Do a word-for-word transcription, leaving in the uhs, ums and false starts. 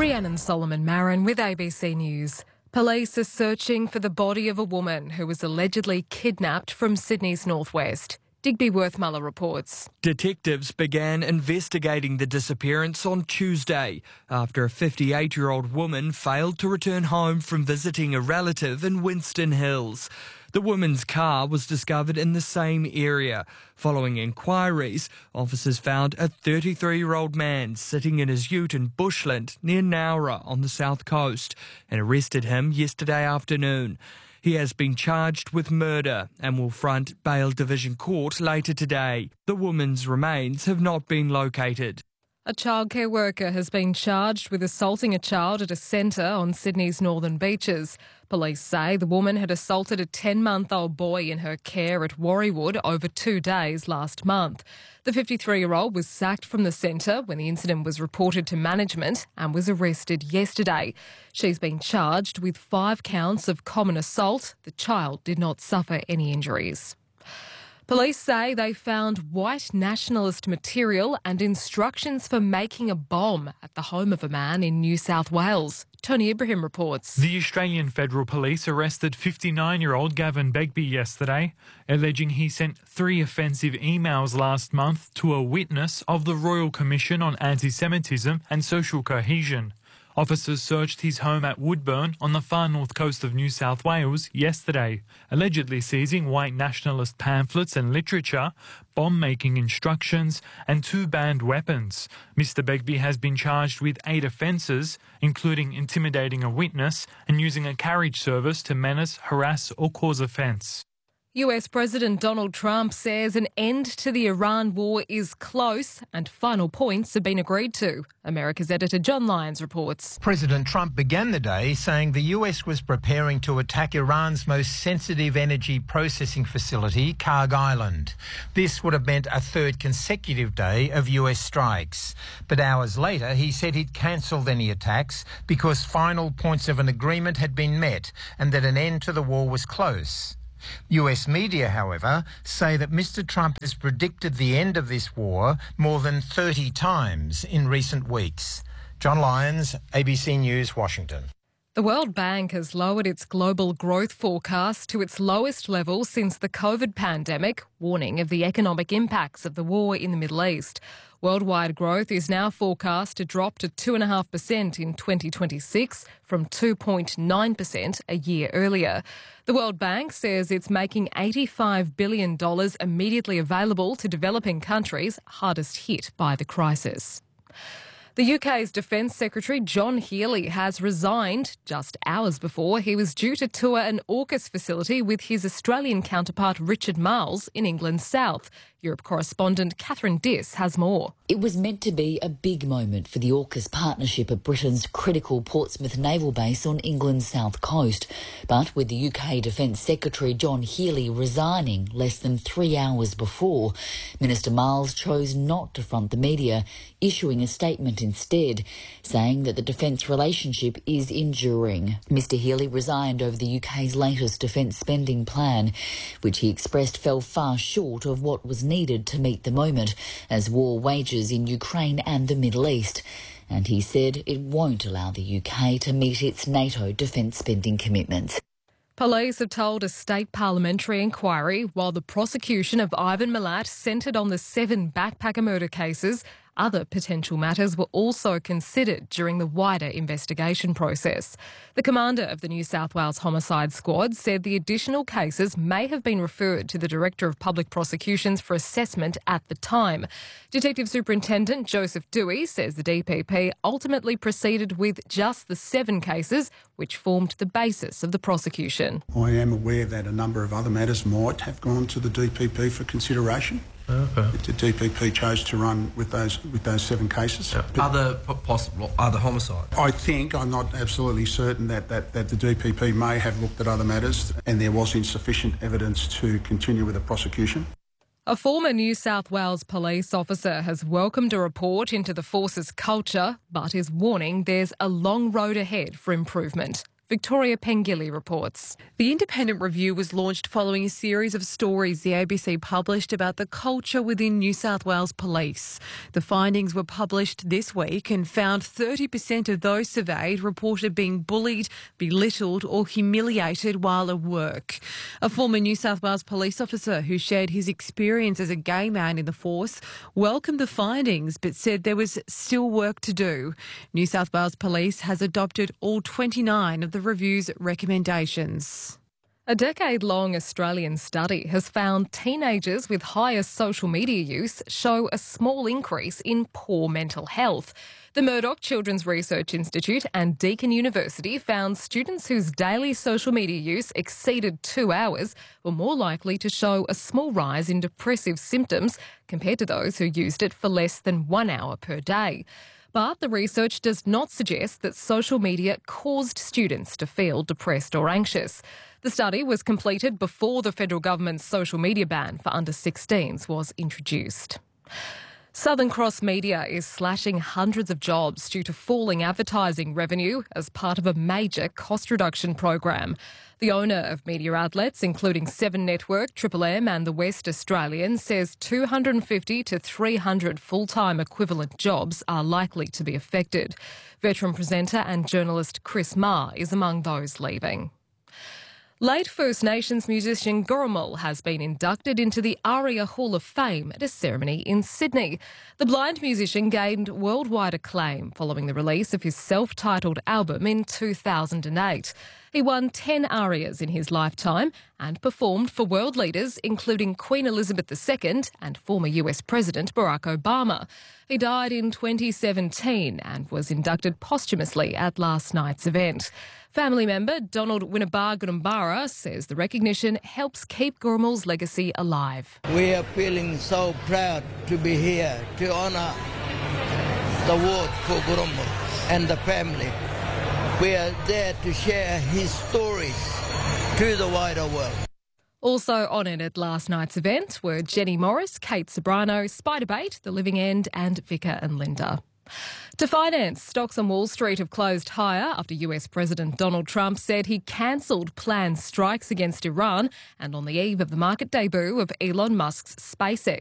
Rhiannon Solomon Marin with A B C News. Police are searching for the body of a woman who was allegedly kidnapped from Sydney's northwest. Digby Worthmuller reports. Detectives began investigating the disappearance on Tuesday after a fifty-eight-year-old woman failed to return home from visiting a relative in Winston Hills. The woman's car was discovered in the same area. Following inquiries, officers found a thirty-three-year-old man sitting in his ute in Bushland near Nowra on the south coast and arrested him yesterday afternoon. He has been charged with murder and will front Bail Division Court later today. The woman's remains have not been located. A childcare worker has been charged with assaulting a child at a centre on Sydney's northern beaches. Police say the woman had assaulted a ten-month-old boy in her care at Warriewood over two days last month. The fifty-three-year-old was sacked from the centre when the incident was reported to management and was arrested yesterday. She's been charged with five counts of common assault. The child did not suffer any injuries. Police say they found white nationalist material and instructions for making a bomb at the home of a man in New South Wales. Tony Ibrahim reports. The Australian Federal Police arrested fifty-nine-year-old Gavin Begbie yesterday, alleging he sent three offensive emails last month to a witness of the Royal Commission on Anti-Semitism and Social Cohesion. Officers searched his home at Woodburn on the far north coast of New South Wales yesterday, allegedly seizing white nationalist pamphlets and literature, bomb-making instructions and two banned weapons. Mister Begbie has been charged with eight offences, including intimidating a witness and using a carriage service to menace, harass or cause offence. U S President Donald Trump says an end to the Iran war is close and final points have been agreed to. America's editor John Lyons reports. President Trump began the day saying the U S was preparing to attack Iran's most sensitive energy processing facility, Karg Island. This would have meant a third consecutive day of U S strikes. But hours later, he said he'd cancelled any attacks because final points of an agreement had been met and that an end to the war was close. U S media, however, say that Mister Trump has predicted the end of this war more than thirty times in recent weeks. John Lyons, A B C News, Washington. The World Bank has lowered its global growth forecast to its lowest level since the COVID pandemic, warning of the economic impacts of the war in the Middle East. Worldwide growth is now forecast to drop to two point five percent in twenty twenty-six from two point nine percent a year earlier. The World Bank says it's making eighty-five billion dollars immediately available to developing countries hardest hit by the crisis. The U K's Defence Secretary John Healey has resigned just hours before he was due to tour an AUKUS facility with his Australian counterpart Richard Marles in England's south. Europe correspondent Catherine Diss has more. It was meant to be a big moment for the AUKUS partnership at Britain's critical Portsmouth naval base on England's south coast. But with the U K Defence Secretary John Healey resigning less than three hours before, Minister Marles chose not to front the media, issuing a statement instead, saying that the defence relationship is enduring. Mr Healey resigned over the U K's latest defence spending plan, which he expressed fell far short of what was needed to meet the moment as war wages in Ukraine and the Middle East. And he said it won't allow the U K to meet its NATO defence spending commitments. Police have told a state parliamentary inquiry while the prosecution of Ivan Milat centred on the seven backpacker murder cases, other potential matters were also considered during the wider investigation process. The commander of the New South Wales Homicide Squad said the additional cases may have been referred to the Director of Public Prosecutions for assessment at the time. Detective Superintendent Joseph Dewey says the D P P ultimately proceeded with just the seven cases which formed the basis of the prosecution. I am aware that a number of other matters might have gone to the D P P for consideration. Okay. The D P P chose to run with those with those seven cases. Yep. Other possible other homicides. I think I'm not absolutely certain that, that, that the D P P may have looked at other matters and there was insufficient evidence to continue with the prosecution. A former New South Wales police officer has welcomed a report into the force's culture, but is warning there's a long road ahead for improvement. Victoria Pengilly reports. The independent review was launched following a series of stories the A B C published about the culture within New South Wales Police. The findings were published this week and found thirty percent of those surveyed reported being bullied, belittled or humiliated while at work. A former New South Wales police officer who shared his experience as a gay man in the force welcomed the findings but said there was still work to do. New South Wales Police has adopted all twenty-nine of the review's recommendations. A decade-long Australian study has found teenagers with higher social media use show a small increase in poor mental health. The Murdoch Children's Research Institute and Deakin University found students whose daily social media use exceeded two hours were more likely to show a small rise in depressive symptoms compared to those who used it for less than one hour per day. But the research does not suggest that social media caused students to feel depressed or anxious. The study was completed before the federal government's social media ban for under sixteens was introduced. Southern Cross Media is slashing hundreds of jobs due to falling advertising revenue as part of a major cost reduction program. The owner of media outlets, including Seven Network, Triple M and The West Australian, says two hundred fifty to three hundred full-time equivalent jobs are likely to be affected. Veteran presenter and journalist Chris Marr is among those leaving. Late First Nations musician Gurrumul has been inducted into the ARIA Hall of Fame at a ceremony in Sydney. The blind musician gained worldwide acclaim following the release of his self-titled album in two thousand eight. He won ten ARIAs in his lifetime and performed for world leaders including Queen Elizabeth the Second and former U S President Barack Obama. He died in twenty seventeen and was inducted posthumously at last night's event. Family member Donald Winnabar says the recognition helps keep Gurrumul's legacy alive. We are feeling so proud to be here to honour the award for Gurrumul and the family. We are there to share his stories to the wider world. Also honoured at last night's event were Jenny Morris, Kate Sobrano, Spiderbait, The Living End and Vicar and Linda. To finance, stocks on Wall Street have closed higher after U S President Donald Trump said he cancelled planned strikes against Iran and on the eve of the market debut of Elon Musk's SpaceX.